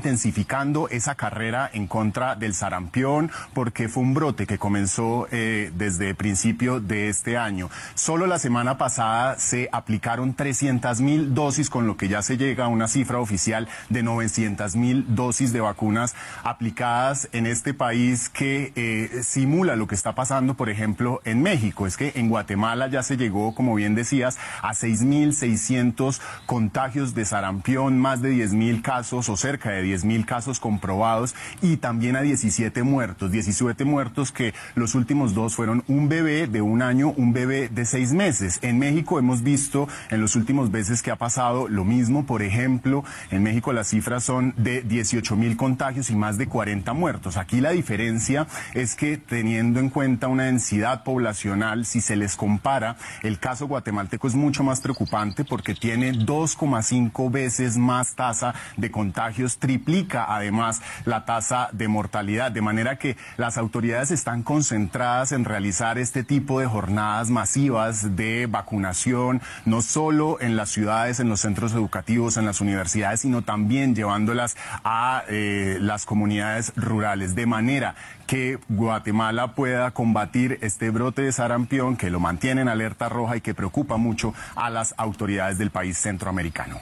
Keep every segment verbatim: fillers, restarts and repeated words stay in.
intensificando esa carrera en contra del sarampión, porque fue un brote que comenzó eh, desde el principio de este año. Solo la semana pasada se aplicaron trescientas mil dosis, con lo que ya se llega a una cifra oficial de novecientas mil dosis de vacunas aplicadas en este país, que eh, simula lo que está pasando, por ejemplo, en México. Es que en Guatemala ya se llegó, como bien decías, a seis mil seiscientos contagios de sarampión, más de diez mil casos o cerca de diez mil casos comprobados, y también a diecisiete muertos, diecisiete muertos que los últimos dos fueron un bebé de un año, un bebé de seis meses. En México hemos visto en los últimos meses que ha pasado lo mismo. Por ejemplo, en México las cifras son de dieciocho mil contagios y más de cuarenta muertos. Aquí la diferencia es que, teniendo en cuenta una densidad poblacional, si se les compara, el caso guatemalteco es mucho más preocupante porque tiene dos coma cinco veces más tasa de contagios, triplica además la tasa de mortalidad, de manera que las autoridades están concentradas en realizar este tipo de jornadas masivas de vacunación, no solo en las ciudades, en los centros educativos, en las universidades, sino también llevándolas a eh, las comunidades rurales, de manera que Guatemala pueda combatir este brote de sarampión que lo mantiene en alerta roja y que preocupa mucho a las autoridades del país centroamericano.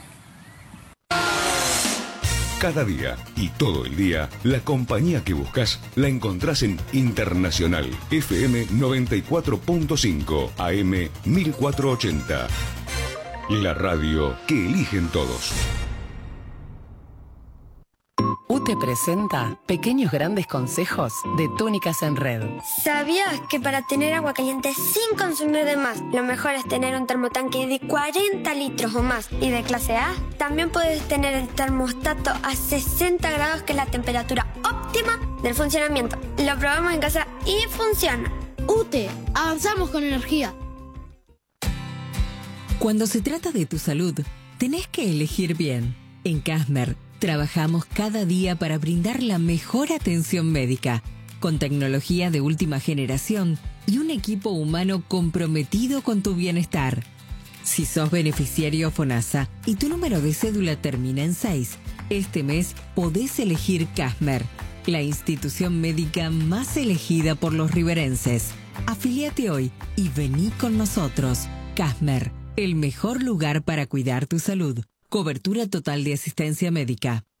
Cada día y todo el día, la compañía que buscas la encontrás en Internacional F M noventa y cuatro punto cinco, A M mil cuatrocientos ochenta. La radio que eligen todos. U T E presenta Pequeños Grandes Consejos de Túnicas en Red. ¿Sabías que para tener agua caliente sin consumir de más, lo mejor es tener un termotanque de cuarenta litros o más y de clase A? También puedes tener el termostato a sesenta grados, que es la temperatura óptima del funcionamiento. Lo probamos en casa y funciona. U T E, avanzamos con energía. Cuando se trata de tu salud, tenés que elegir bien. En Casmer trabajamos cada día para brindar la mejor atención médica, con tecnología de última generación y un equipo humano comprometido con tu bienestar. Si sos beneficiario FONASA y tu número de cédula termina en seis, este mes podés elegir Casmer, la institución médica más elegida por los riverenses. Afíliate hoy y vení con nosotros. Casmer, el mejor lugar para cuidar tu salud. Cobertura total de asistencia médica.